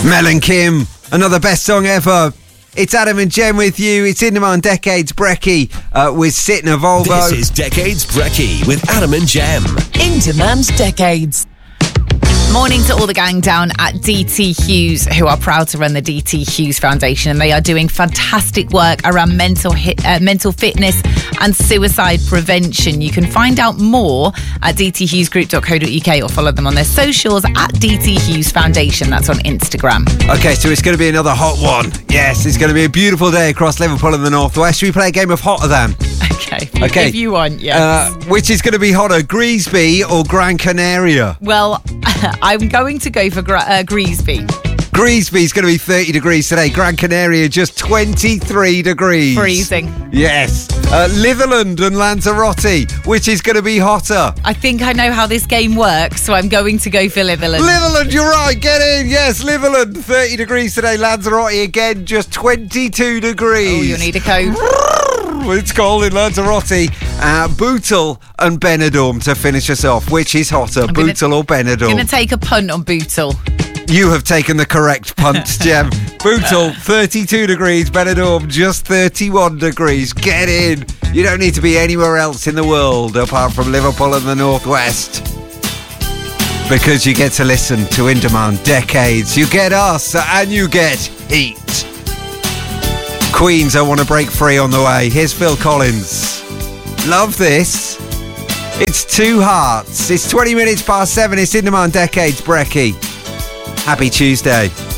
Mel and Kim, another best song ever. It's Adam and Jem with you. It's In Demand Decades Brekkie with Sitting a Volvo. This is Decades Brekkie with Adam and Jem. In Demand Decades. Morning to all the gang down at DT Hughes, who are proud to run the DT Hughes Foundation, and they are doing fantastic work around mental fitness and suicide prevention. You can find out more at dthughesgroup.co.uk or follow them on their socials at DT Hughes Foundation. That's on Instagram. Okay, so it's going to be another hot one. Yes, it's going to be a beautiful day across Liverpool and the Northwest. Should we play a game of Hotter Than? Okay. If you want, yes. Which is going to be hotter, Greasby or Gran Canaria? Well, I'm going to go for Greasby. Greasby's going to be 30 degrees today. Gran Canaria just 23 degrees. Freezing. Yes. Litherland and Lanzarote, which is going to be hotter. I think I know how this game works, so I'm going to go for Litherland. Litherland, you're right. Get in. Yes, Litherland, 30 degrees today. Lanzarote again, just 22 degrees. Oh, you'll need a coat. It's cold in Lanzarote. Bootle and Benidorm to finish us off. Which is hotter, Bootle or Benidorm? I'm going to take a punt on Bootle. You have taken the correct punt, Jem. Bootle, 32 degrees. Benidorm, just 31 degrees. Get in. You don't need to be anywhere else in the world apart from Liverpool and the Northwest, because you get to listen to In Demand Decades. You get us and you get heat. Queens, I Want to Break Free on the way. Here's Phil Collins. Love this. It's Two Hearts. It's 20 minutes past 7. It's In Demand Decades Brekkie. Happy Tuesday.